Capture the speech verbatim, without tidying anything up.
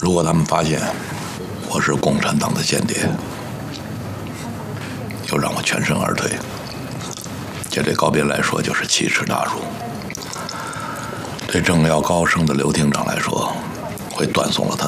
如果他们发现我是共产党的间谍，又让我全身而退，这对高斌来说就是奇耻大辱，对政要高升的刘厅长来说，会断送了他